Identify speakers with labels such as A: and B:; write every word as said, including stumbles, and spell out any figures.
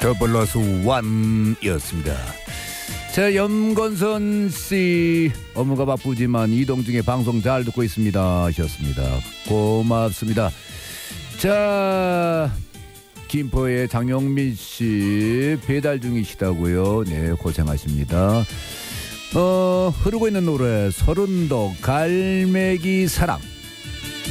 A: 더 플러스 원이었습니다. 자, 염건선 씨, 업무가 바쁘지만 이동 중에 방송 잘 듣고 있습니다 하셨습니다. 고맙습니다. 자, 김포의 장영민 씨 배달 중이시다고요. 네, 고생하십니다. 어, 흐르고 있는 노래 서른도 갈매기 사랑.